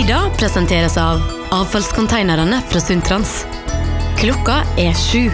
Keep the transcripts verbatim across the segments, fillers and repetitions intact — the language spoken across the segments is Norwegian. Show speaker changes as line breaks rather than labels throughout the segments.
Lyda presenteres av avfallskonteinerne fra Sundtrans. Klokka er sju.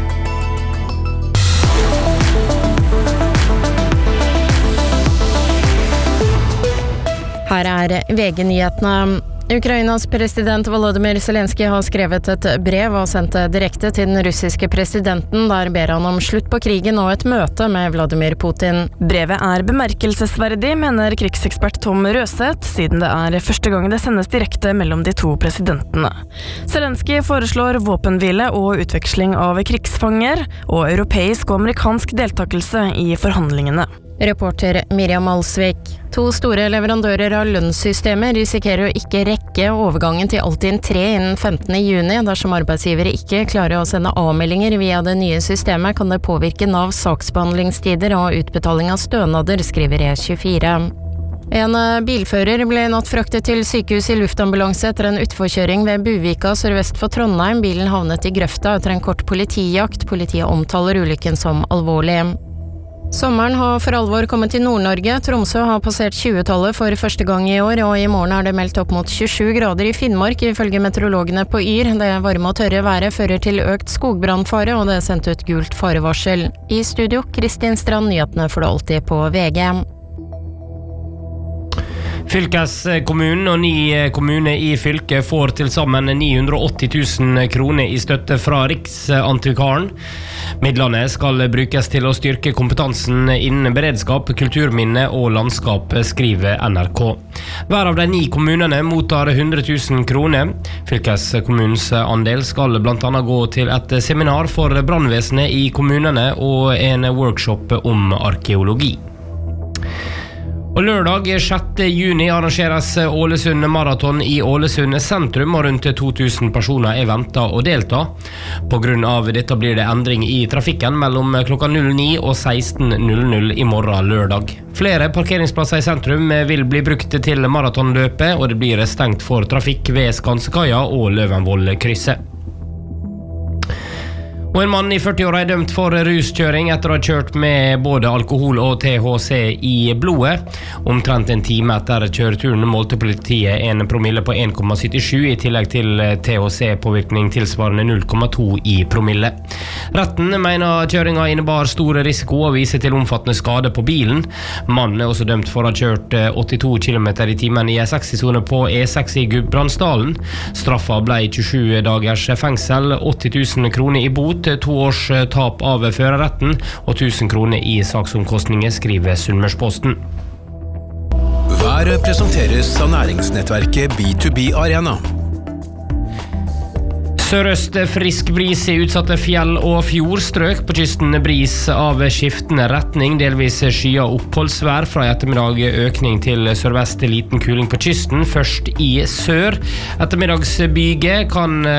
Her er V G-nyhetene. Ukrainas president Volodymyr Zelensky har skrevet et brev og sendt det direkte til den russiske presidenten, der ber han om slutt på krigen og et møte med Vladimir Putin.
Brevet er bemerkelsesverdig, mener krigsekspert Tom Røseth, siden det er første gang det sendes direkte mellom de to presidentene. Zelensky foreslår våpenhvile og utveksling av krigsfanger, og europeisk og amerikansk deltakelse i forhandlingene.
Reporter Miriam Alsvik. To store leverandører av lønnssystemer risikerer å ikke rekke overgangen til Altinn tre innen femtende juni. Dersom arbeidsgivere ikke klarer å sende avmeldinger via det nye systemet, kan det påvirke Navs saksbehandlingstider og utbetaling av stønader, skriver E tjuefire. En bilfører ble natt fraktet til sykehus i luftambulanse etter en utforkjøring ved Buvika sørvest for Trondheim. Bilen havnet i grøfta etter en kort politijakt. Politiet omtaler ulykken som alvorlig. Sommeren har for alvor kommet til Nord-Norge. Tromsø har passert tjuetallet for første gang i år, og i morgen er det meldt opp mot tjuesju grader i Finnmark, ifølge meteorologene på Yr. Det varme og tørre været fører til økt skogbrannfare, og det er sendt ut gult farevarsel. I studio, Kristin Strand, nyhetene får du alltid på V G.
Fylkeskommunen og ni kommuner i fylket får til sammen ni hundre og åtti tusen kroner i støtte fra Riksantikvaren. Midlene skal brukes til å styrke kompetansen innen beredskap, kulturminne og landskap, skriver N R K. Hver av de ni kommunene mottar hundre tusen kroner. Fylkeskommunens andel skal blant annet gå til et seminar for brannvesenet i kommunene og en workshop om arkeologi. Og lørdag sjette juni arrangeres Ålesund Maraton i Ålesund sentrum, og rundt to tusen personer er ventet å delta. På grunn av dette blir det endring i trafikken mellom klokka null ni og seksten null null i morgen lørdag. Flere parkeringsplasser i sentrum vil bli brukt til maratonløpet, og det blir stengt for trafikk ved Skansekaia og Løvenvoll-krysset. Og en mann i førti-åra er dømt for ruskjøring etter å ha kjørt med både alkohol og T H C i blodet. Omtrent en time etter kjøreturen målte politiet en promille på en komma syttisju i tillegg til T H C-påvirkning tilsvarende null komma to i promille. Retten mener kjøringa innebar stor risiko og viser til omfattende skade på bilen. Mannen er også dømt for å ha kjørt åttito kilometer i timen i E seks-sone på E seks i Gudbrandsdalen. Straffa ble tjuesju dagers fengsel, åtti tusen kroner i bot, to års tap av førerretten og tusen kroner i saksomkostninger, skriver Sunnmørsposten.
Været presenteres av næringsnettverket B to B Arena.
Sørøst frisk bris i utsatte fjell og fjordstrøk. På kysten bris av skiftende retning, delvis skya oppholdsvær. Fra i ettermiddag økning til sørvest, liten kuling på kysten, først i sør. Ettermiddagsbyge kan